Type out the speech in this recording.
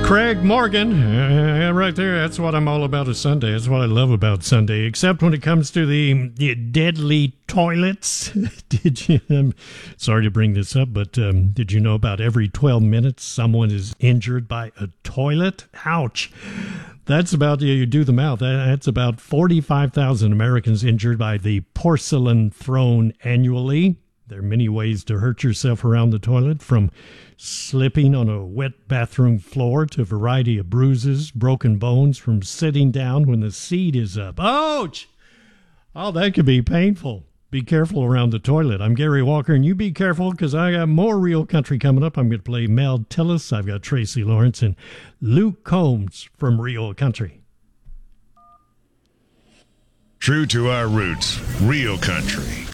Craig Morgan, right there. That's what I'm all about is Sunday. That's what I love about Sunday, except when it comes to the deadly toilets. Did you? Sorry to bring this up, but did you know about every 12 minutes someone is injured by a toilet? Ouch. That's about, you do the math, that's about 45,000 Americans injured by the porcelain throne annually. There are many ways to hurt yourself around the toilet, from slipping on a wet bathroom floor to a variety of bruises, broken bones from sitting down when the seat is up. Ouch! Oh, that could be painful. Be careful around the toilet. I'm Gary Walker, and you be careful, because I got more Real Country coming up. I'm going to play Mel Tillis. I've got Tracy Lawrence and Luke Combs from Real Country. True to our roots, Real Country.